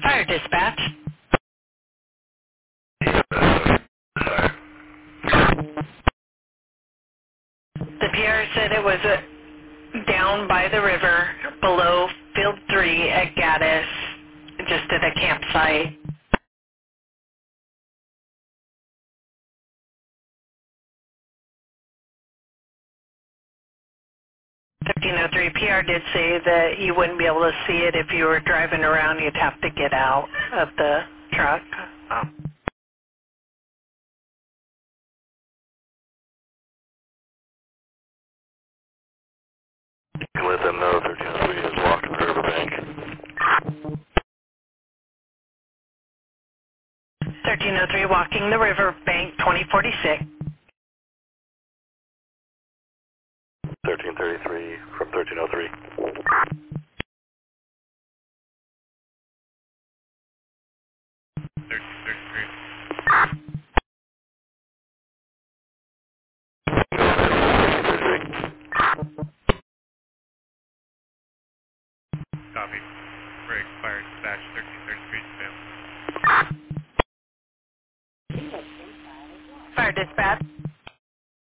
Fire dispatch. The PR said it was down by the river below Field 3 at Gaddis, just at a campsite. 1303 PR did say that you wouldn't be able to see it if you were driving around. You'd have to get out of the truck. You can let them know 1303 is walking the riverbank. 1303 walking the riverbank, 2046. 1333 from 1303. Copy. Break, fire, dispatch, 1333 to Fire dispatch.